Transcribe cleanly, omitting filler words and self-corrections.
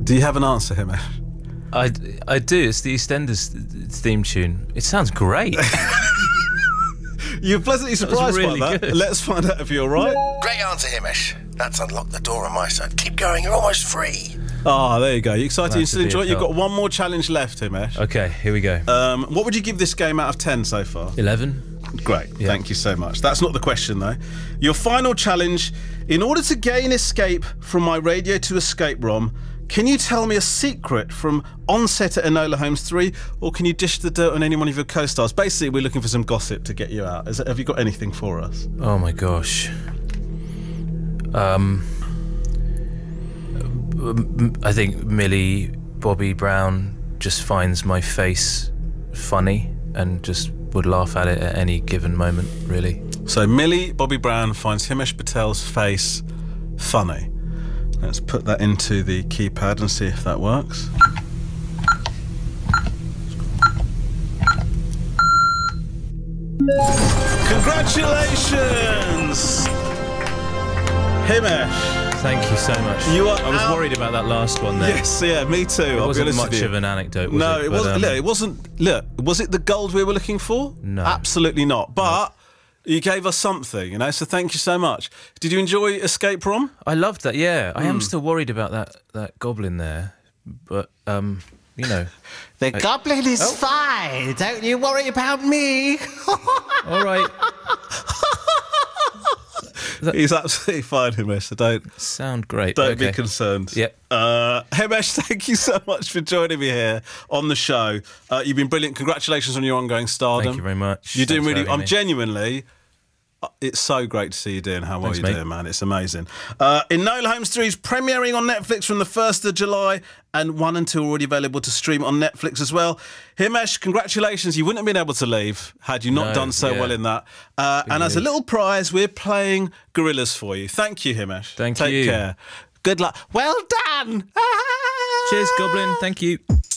Do you have an answer, Himesh? I do. It's the EastEnders theme tune. It sounds great. You're pleasantly surprised really by that. good. Let's find out if you're right. Great answer, Himesh. That's unlocked the door on my side. Keep going, you're almost free. There you go. You excited? Glad You to still be enjoy of it? You've help. got one more challenge left, Himesh. Okay, here we go. What would you give this game out of 10 so far? 11. Great, thank you so much. That's not the question, though. Your final challenge: in order to gain escape from my Radio to Escape ROM, can you tell me a secret from on set at Enola Holmes 3, or can you dish the dirt on any one of your co-stars? Basically, we're looking for some gossip to get you out. Have you got anything for us? Oh my gosh. I think Millie Bobby Brown just finds my face funny and just would laugh at it at any given moment, really. So Millie Bobby Brown finds Himesh Patel's face funny. Let's put that into the keypad and see if that works. Congratulations, Himesh. Thank you so much. You are I was out. worried about that last one there. Yes, yeah, me too. It I'll wasn't be honest much with you. of an anecdote, was No, it? it But, wasn't. Look, it wasn't. Look, was it the gold we were looking for? No. Absolutely not. But you gave us something, So thank you so much. Did you enjoy Escape ROM? I loved that, yeah. I am still worried about that goblin there. But, The goblin is fine. Don't you worry about me. all right. He's absolutely fine, Himesh. So don't Sound great. be Okay. concerned. Yep. Himesh, thank you so much for joining me here on the show. You've been brilliant. Congratulations on your ongoing stardom. Thank you very much. You're doing Thanks for really. having I'm me. genuinely. It's so great to see you doing how well Thanks, you're mate. doing, man. It's amazing. Enola Holmes 3 is premiering on Netflix from the 1st of July, and 1 and 2 are already available to stream on Netflix as well. Himesh, congratulations. You wouldn't have been able to leave had you not No, done so yeah. well in that. And as a little prize, we're playing Gorillas for you. Thank you, Himesh. Thank Take you. care. Good luck. Well done. Cheers, Goblin. Thank you.